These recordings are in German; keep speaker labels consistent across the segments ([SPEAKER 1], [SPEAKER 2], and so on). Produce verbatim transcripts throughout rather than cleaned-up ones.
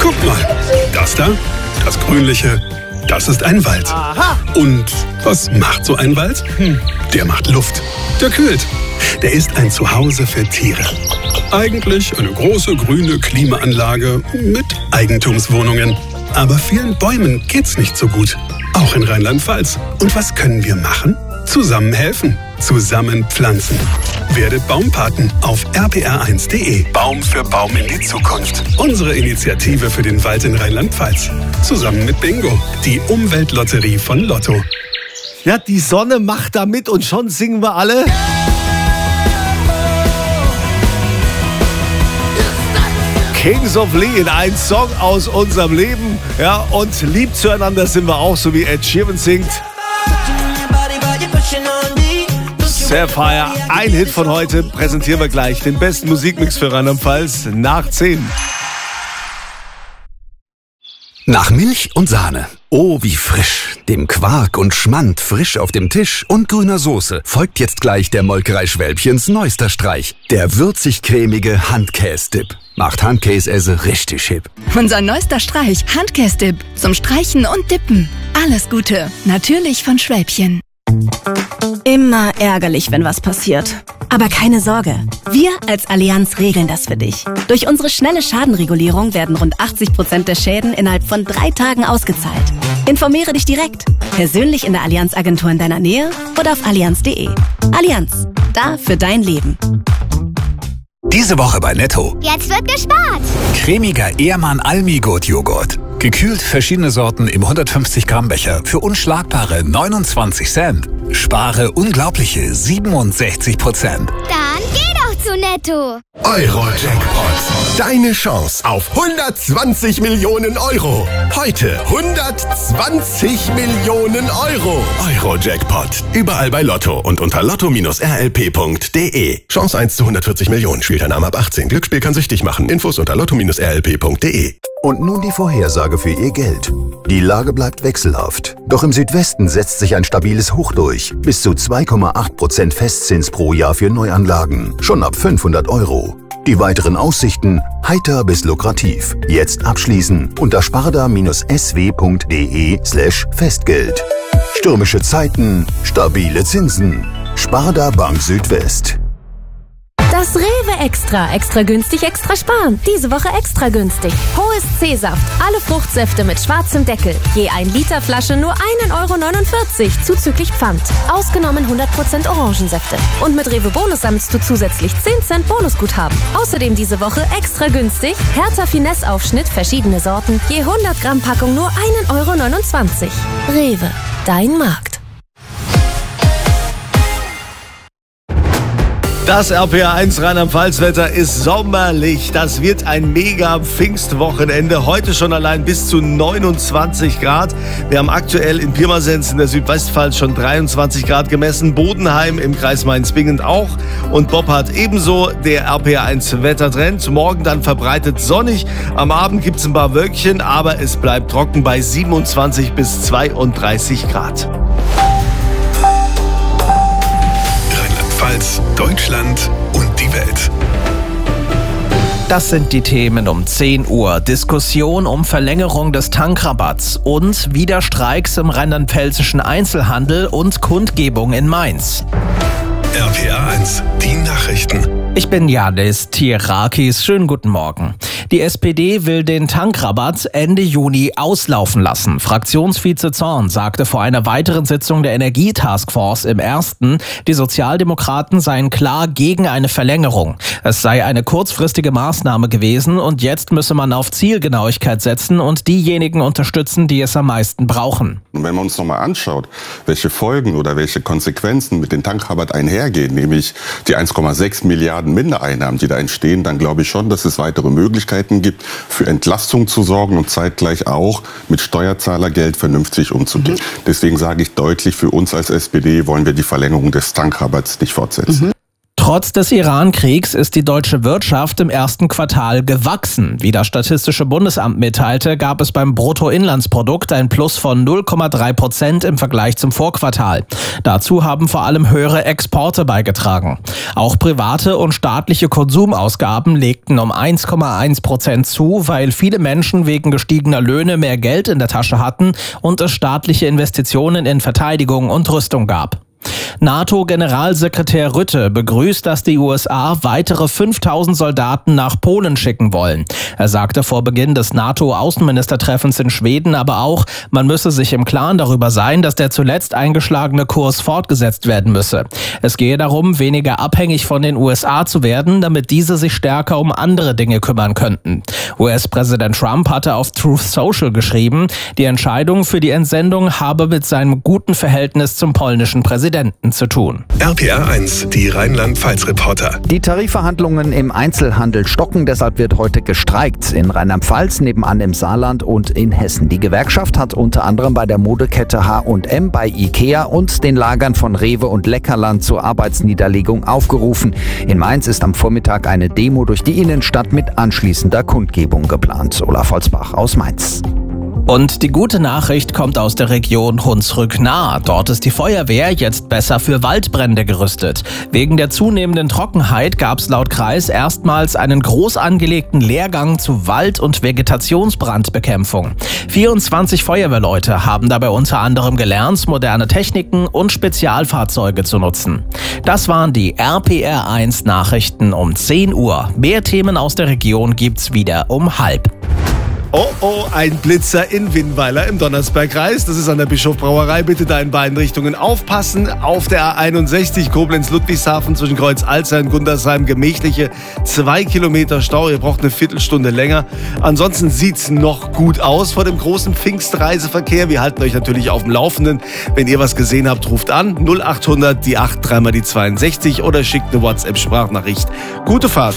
[SPEAKER 1] Guck mal, das da, das Grünliche, das ist ein Wald.
[SPEAKER 2] Aha.
[SPEAKER 1] Und was macht so ein Wald? Hm, der macht Luft. Der kühlt. Der ist ein Zuhause für Tiere. Eigentlich eine große grüne Klimaanlage mit Eigentumswohnungen. Aber vielen Bäumen geht's nicht so gut. Auch in Rheinland-Pfalz. Und was können wir machen? Zusammen helfen. Zusammen pflanzen. Werdet Baumpaten auf r p r eins punkt d e. Baum für Baum in die Zukunft. Unsere Initiative für den Wald in Rheinland-Pfalz. Zusammen mit Bingo, die Umweltlotterie von Lotto.
[SPEAKER 2] Ja, die Sonne macht da mit und schon singen wir alle. Kings of Leon, ein Song aus unserem Leben. Ja, und lieb zueinander sind wir auch, so wie Ed Sheeran singt. Sapphire, ein Hit von heute, präsentieren wir gleich. Den besten Musikmix für Rheinland-Pfalz nach zehn.
[SPEAKER 3] Nach Milch und Sahne. Oh, wie frisch. Dem Quark und Schmand frisch auf dem Tisch und grüner Soße folgt jetzt gleich der Molkerei Schwälbchens neuester Streich. Der würzig-cremige Handkäse-Dip. Macht Handkäse richtig hip.
[SPEAKER 4] Unser neuester Streich, Handkäse-Dip. Zum Streichen und Dippen. Alles Gute. Natürlich von Schwälbchen.
[SPEAKER 5] Immer ärgerlich, wenn was passiert. Aber keine Sorge, wir als Allianz regeln das für dich. Durch unsere schnelle Schadenregulierung werden rund achtzig Prozent der Schäden innerhalb von drei Tagen ausgezahlt. Informiere dich direkt, persönlich in der Allianz-Agentur in deiner Nähe oder auf allianz punkt de. Allianz, da für dein Leben.
[SPEAKER 3] Diese Woche bei Netto.
[SPEAKER 6] Jetzt wird gespart.
[SPEAKER 3] Cremiger Ehrmann Almi-Gut-Joghurt. Gekühlt verschiedene Sorten im hundertfünfzig Gramm Becher für unschlagbare neunundzwanzig Cent. Spare unglaubliche siebenundsechzig Prozent.
[SPEAKER 6] Dann geh doch zu Netto.
[SPEAKER 7] Euro-Jackpot. Deine Chance auf hundertzwanzig Millionen Euro. Heute hundertzwanzig Millionen Euro. Euro-Jackpot. Überall bei Lotto und unter lotto Bindestrich r l p punkt d e. Chance eins zu hundertvierzig Millionen. Spielt ein Name ab achtzehn. Glücksspiel kann süchtig machen. Infos unter lotto Bindestrich r l p punkt d e.
[SPEAKER 8] Und nun die Vorhersage für Ihr Geld. Die Lage bleibt wechselhaft. Doch im Südwesten setzt sich ein stabiles Hoch durch. Bis zu zwei Komma acht Prozent Festzins pro Jahr für Neuanlagen. Schon ab fünfhundert Euro. Die weiteren Aussichten heiter bis lukrativ. Jetzt abschließen unter sparda-s w punkt d e slash Festgeld. Stürmische Zeiten, stabile Zinsen. Sparda Bank Südwest.
[SPEAKER 9] Das Rewe Extra. Extra günstig, extra sparen. Diese Woche extra günstig. Hohes C-Saft. Alle Fruchtsäfte mit schwarzem Deckel. Je ein Liter Flasche nur ein Euro neunundvierzig. Zuzüglich Pfand. Ausgenommen hundert Prozent Orangensäfte. Und mit Rewe Bonus sammelst du zusätzlich zehn Cent Bonusguthaben. Außerdem diese Woche extra günstig. Hertha Finesse Aufschnitt, verschiedene Sorten. Je hundert Gramm Packung nur ein Euro neunundzwanzig. Rewe. Dein Markt.
[SPEAKER 2] Das R P R eins Rheinland-Pfalz-Wetter ist sommerlich. Das wird ein mega Pfingstwochenende. Heute schon allein bis zu neunundzwanzig Grad. Wir haben aktuell in Pirmasens in der Südwestpfalz schon dreiundzwanzig Grad gemessen. Bodenheim im Kreis Mainz-Bingen auch. Und Boppard ebenso. Der R P R eins Wettertrend. Morgen dann verbreitet sonnig. Am Abend gibt es ein paar Wölkchen, aber es bleibt trocken bei siebenundzwanzig bis zweiunddreißig Grad.
[SPEAKER 1] Rheinland-Pfalz, Deutschland und die Welt.
[SPEAKER 10] Das sind die Themen um zehn Uhr. Diskussion um Verlängerung des Tankrabatts und wieder Streiks im rheinland-pfälzischen Einzelhandel und Kundgebung in Mainz.
[SPEAKER 1] R P R eins, die Nachrichten.
[SPEAKER 10] Ich bin Janis Tierakis. Schönen guten Morgen. Die S P D will den Tankrabatt Ende Juni auslaufen lassen. Fraktionsvize Zorn sagte vor einer weiteren Sitzung der Energietaskforce im ersten, die Sozialdemokraten seien klar gegen eine Verlängerung. Es sei eine kurzfristige Maßnahme gewesen und jetzt müsse man auf Zielgenauigkeit setzen und diejenigen unterstützen, die es am meisten brauchen.
[SPEAKER 11] Und wenn man uns nochmal anschaut, welche Folgen oder welche Konsequenzen mit dem Tankrabatt einhergehen, nämlich die eins Komma sechs Milliarden Mindereinnahmen, die da entstehen, dann glaube ich schon, dass es weitere Möglichkeiten gibt, für Entlastung zu sorgen und zeitgleich auch mit Steuerzahlergeld vernünftig umzugehen. Mhm. Deswegen sage ich deutlich, für uns als S P D wollen wir die Verlängerung des Tankrabatts nicht fortsetzen. Mhm.
[SPEAKER 10] Trotz des Iran-Kriegs ist die deutsche Wirtschaft im ersten Quartal gewachsen. Wie das Statistische Bundesamt mitteilte, gab es beim Bruttoinlandsprodukt ein Plus von null Komma drei Prozent im Vergleich zum Vorquartal. Dazu haben vor allem höhere Exporte beigetragen. Auch private und staatliche Konsumausgaben legten um eins Komma eins Prozent zu, weil viele Menschen wegen gestiegener Löhne mehr Geld in der Tasche hatten und es staatliche Investitionen in Verteidigung und Rüstung gab. NATO-Generalsekretär Rutte begrüßt, dass die U S A weitere fünftausend Soldaten nach Polen schicken wollen. Er sagte vor Beginn des NATO-Außenministertreffens in Schweden aber auch, man müsse sich im Klaren darüber sein, dass der zuletzt eingeschlagene Kurs fortgesetzt werden müsse. Es gehe darum, weniger abhängig von den U S A zu werden, damit diese sich stärker um andere Dinge kümmern könnten. U S-Präsident Trump hatte auf Truth Social geschrieben, die Entscheidung für die Entsendung habe mit seinem guten Verhältnis zum polnischen Präsidenten zu tun.
[SPEAKER 1] R P R eins, die Rheinland-Pfalz-Reporter.
[SPEAKER 12] Die Tarifverhandlungen im Einzelhandel stocken, deshalb wird heute gestreikt. In Rheinland-Pfalz, nebenan im Saarland und in Hessen. Die Gewerkschaft hat unter anderem bei der Modekette H und M, bei Ikea und den Lagern von Rewe und Leckerland zur Arbeitsniederlegung aufgerufen. In Mainz ist am Vormittag eine Demo durch die Innenstadt mit anschließender Kundgebung geplant. Olaf Holzbach aus Mainz.
[SPEAKER 10] Und die gute Nachricht kommt aus der Region Hunsrück-Nahe. Dort ist die Feuerwehr jetzt besser für Waldbrände gerüstet. Wegen der zunehmenden Trockenheit gab es laut Kreis erstmals einen groß angelegten Lehrgang zu Wald- und Vegetationsbrandbekämpfung. vierundzwanzig Feuerwehrleute haben dabei unter anderem gelernt, moderne Techniken und Spezialfahrzeuge zu nutzen. Das waren die R P R eins Nachrichten um zehn Uhr. Mehr Themen aus der Region gibt's wieder um halb.
[SPEAKER 2] Oh oh, ein Blitzer in Winnweiler im Donnersbergkreis. Das ist an der Bischofbrauerei. Bitte da in beiden Richtungen aufpassen. Auf der A einundsechzig Koblenz-Ludwigshafen zwischen Kreuz Alzey und Gundersheim gemächliche zwei Kilometer Stau. Ihr braucht eine Viertelstunde länger. Ansonsten sieht's noch gut aus vor dem großen Pfingstreiseverkehr. Wir halten euch natürlich auf dem Laufenden. Wenn ihr was gesehen habt, ruft an null achthundert, die acht, dreimal die zweiundsechzig oder schickt eine WhatsApp-Sprachnachricht. Gute Fahrt.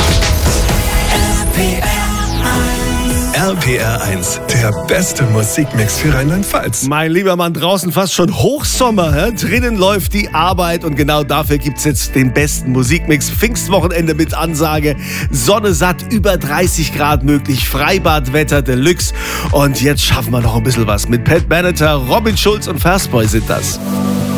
[SPEAKER 1] R P R eins, der beste Musikmix für Rheinland-Pfalz.
[SPEAKER 2] Mein lieber Mann, draußen fast schon Hochsommer. Hä? Drinnen läuft die Arbeit und genau dafür gibt's jetzt den besten Musikmix. Pfingstwochenende mit Ansage, Sonne satt, über dreißig Grad möglich, Freibadwetter Deluxe. Und jetzt schaffen wir noch ein bisschen was. Mit Pat Benatar, Robin Schulz und Fastboy sind das.